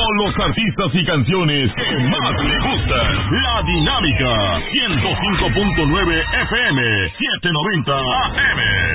los artistas y canciones que más le gustan. La Dinámica 105.9 FM 790 AM.